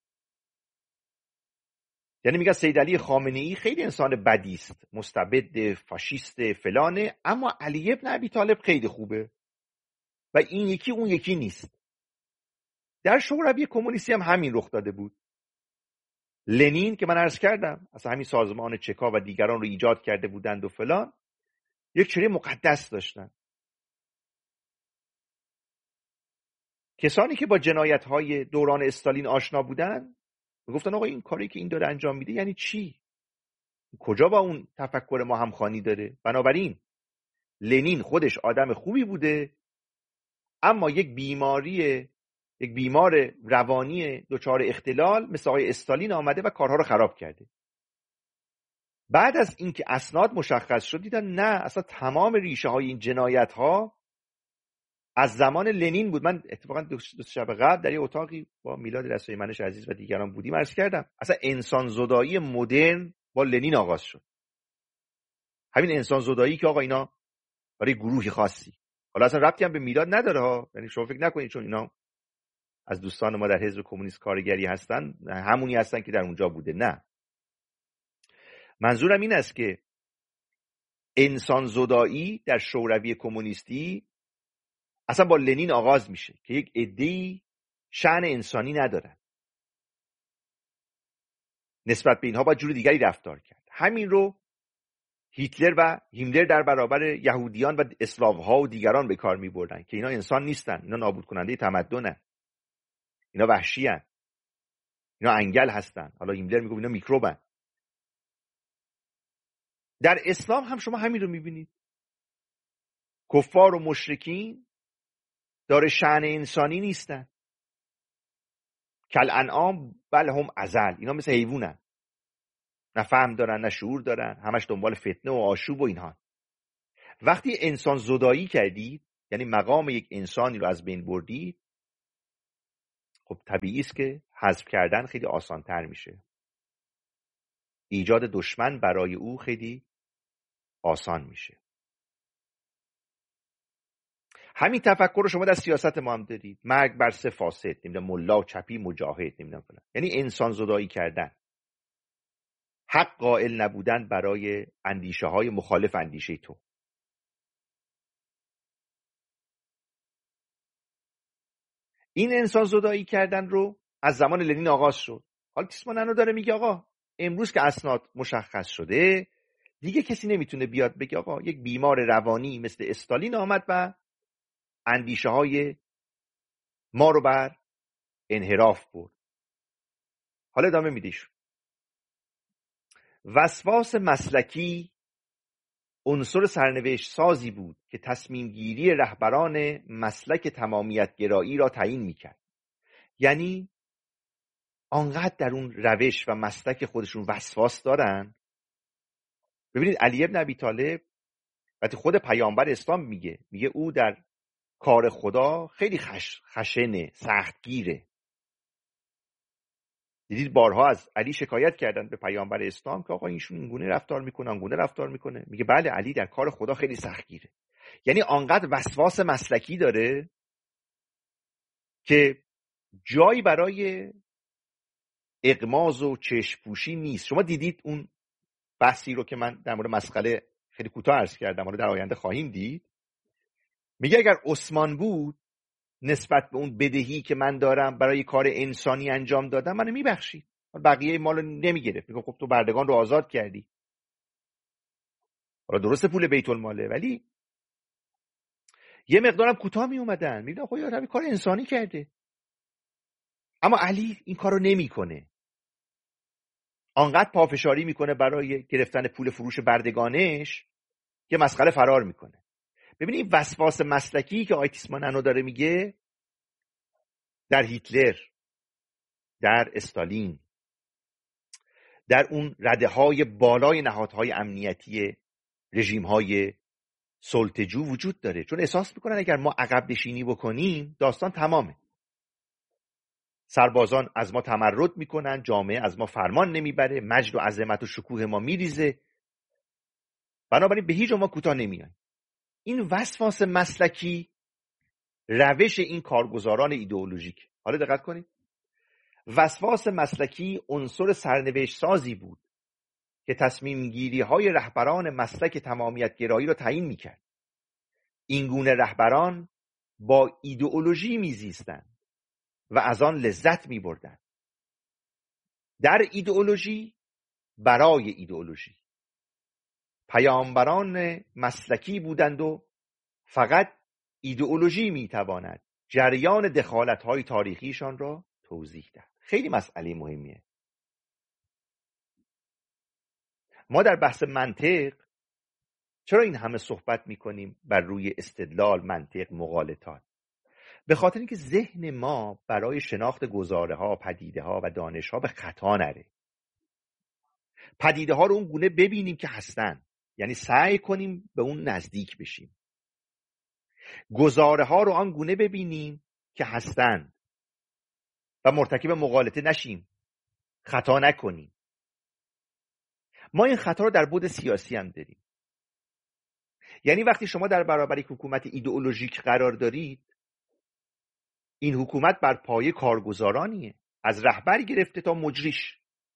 یعنی میگه سید علی خامنه‌ای خیلی انسان بدی است، مستبد، فاشیست، فلانه، اما علی ابن ابی طالب خیلی خوبه و این یکی اون یکی نیست. در شوروی کمونیستی هم همین رخ داده بود. لنین که من عرض کردم اصلا همین سازمان چکا و دیگران رو ایجاد کرده بودند و فلان، یک چهره مقدس داشتن. کسانی که با جنایت‌های دوران استالین آشنا بودن میگفتن آقا این کاری که این داره انجام میده یعنی چی؟ کجا با اون تفکر ما همخوانی داره؟ بنابراین لنین خودش آدم خوبی بوده، اما یک بیمار روانی دچار اختلال مثل آقای استالین آمده و کارها رو خراب کرده. بعد از اینکه اسناد مشخص شد دیدن نه، اصلا تمام ریشه های این جنایت ها از زمان لنین بود. من اتفاقا دو شب قبل در یه اتاقی با میلاد رسولی منش عزیز و دیگران بودیم، عرض کردم اصلا انسان زدایی مدرن با لنین آغاز شد. همین انسان زدایی که آقا اینا برای گروهی خاصی، حالا اصلا ربطی هم به میلاد نداره ها، یعنی شما فکر نکنید چون اینا از دوستان ما در حزب کمونیست کارگری هستن همونی هستن که در اونجا بوده. نه، منظورم این است که انسان زدایی در شوروی کمونیستی اصلا با لنین آغاز میشه که یک عده‌ای شأن انسانی ندارن، نسبت به اینها با جور دیگری رفتار کرد. همین رو هیتلر و هیملر در برابر یهودیان و اسلاوها و دیگران به کار میبردن که اینا انسان نیستن، اینا نابود کننده تمدنن، اینا وحشیان، اینا انگل هستن. حالا هیملر میگه اینا میکروبن. در اسلام هم شما همین رو میبینید. کفار و مشرکین داره شأن انسانی نیستن. کل انعام بل هم اضل، اینا مثل حیوانن، نه فهم دارن نه شعور دارن، همش دنبال فتنه و آشوب و اینها. وقتی انسان زدایی کردید یعنی مقام یک انسانی رو از بین بردید، خب طبیعی است که حذف کردن خیلی آسان‌تر میشه. ایجاد دشمن برای او خیلی آسان میشه. همین تفکر رو شما در سیاست ما هم دارید. مرگ بر 3 فاسد، نمیدونم ملا چپی مجاهد، نمیدونم فلان. یعنی انسان زدایی کردن، حق قائل نبودن برای اندیشه های مخالف اندیشه تو. این انسان زدایی کردن رو از زمان لنین آغاز شد. حالا تیسماننو داره میگه آقا امروز که اسناد مشخص شده دیگه کسی نمیتونه بیاد بگه آقا یک بیمار روانی مثل استالین آمد و اندیشه های ما رو بر انحراف برد. حالا ادامه میدیش. وسواس مسلکی عنصر سرنوشت سازی بود که تصمیم گیری رهبران مسلک تمامیت گرایی را تعیین میکرد. یعنی آنقدر در اون روش و مسلک خودشون وسواس دارن. ببینید علی ابن ابی طالب وقتی خود پیامبر اسلام میگه او در کار خدا خیلی خشنه، سختگیره. دیدید بارها از علی شکایت کردن به پیامبر اسلام که آقا اینشون اینگونه رفتار میکنه، آنگونه رفتار میکنه. میگه بله علی در کار خدا خیلی سختگیره. یعنی آنقدر وسواس مسلکی داره که جایی برای اغماض و چشم‌پوشی نیست. شما دیدید اون بحثی رو که من در مورد مسئله خیلی کوتاه عرض کردم، حالا در آینده خواهیم دید. میگه اگر عثمان بود نسبت به اون بدهی که من دارم برای کار انسانی انجام دادم منو میبخشید، بقیه مالو نمیگرفت. میگه خب تو بردگان رو آزاد کردی. حالا درسته پول بیت الماله، ولی یه مقدارم کوتاه می اومدن. میگن خب یارو کار انسانی کرده. اما علی این کارو نمیکنه. آنقدر پافشاری میکنه برای گرفتن پول فروش بردگانش که مسخره فرار میکنه. ببینید وسواس مسلکی که آیتیسماننو داره میگه در هیتلر، در استالین، در اون رده‌های بالای نهادهای امنیتی رژیم‌های سلطه‌جو وجود داره. چون احساس میکنن اگر ما عقب نشینی بکنیم داستان تمامه. سربازان از ما تمرد میکنن، جامعه از ما فرمان نمیبره، مجد و عظمت و شکوه ما میریزه. بنابراین به هیچ ما کوتاه نمیایم. این وسواس مسلکی روش این کارگزاران ایدئولوژیک. حالا دقت کنید. وسواس مسلکی عنصر سرنوشت سازی بود که تصمیم گیری های رهبران مسلک تمامیت گرایی را تعیین میکرد. این گونه رهبران با ایدئولوژی میزیستند و از آن لذت میبردند. در ایدئولوژی برای ایدئولوژی. پیامبران مسلکی بودند و فقط ایدئولوژی میتواند جریان دخالت‌های تاریخیشان را توضیح دهد. خیلی مسئله مهمیه. ما در بحث منطق چرا این همه صحبت میکنیم بر روی استدلال، منطق، مغالطات؟ به خاطر اینکه ذهن ما برای شناخت گزاره‌ها، پدیده‌ها و دانش‌ها به خطا نره. پدیده‌ها رو اون گونه ببینیم که هستن، یعنی سعی کنیم به اون نزدیک بشیم. گزاره‌ها رو آن گونه ببینیم که هستن و مرتکب مغالطه نشیم، خطا نکنیم. ما این خطا رو در بعد سیاسی هم داریم. یعنی وقتی شما در برابر یک حکومت ایدئولوژیک قرار دارید، این حکومت بر پایه کارگزارانیه، از رهبر گرفته تا مجریش.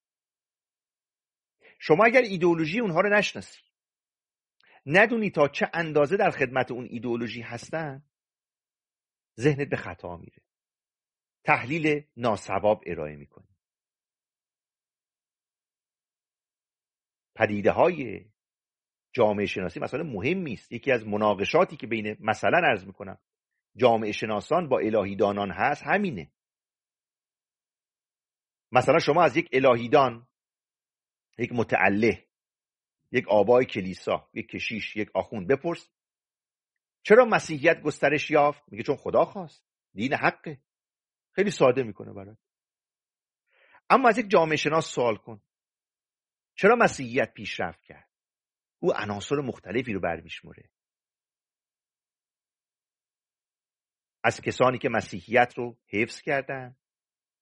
شما اگر ایدئولوژی اونها رو نشناسی، ندونی تا چه اندازه در خدمت اون ایدئولوژی هستن، ذهنت به خطا میره، تحلیل ناصواب ارائه میکنی. پدیده های جامعه شناسی مثلا مهمی است. یکی از مناقشاتی که بین مثلا عرض میکنم جامعه شناسان با الهیدانان هست همینه. مثلا شما از یک الهیدان، یک متعله، یک آبای کلیسا، یک کشیش، یک آخوند بپرس چرا مسیحیت گسترش یافت؟ میگه چون خدا خواست، دین حقه. خیلی ساده میکنه برات. اما از یک جامعه شناس سوال کن چرا مسیحیت پیشرفت کرد؟ او عناصر مختلفی رو برمیشمره. از کسانی که مسیحیت رو حفظ کردن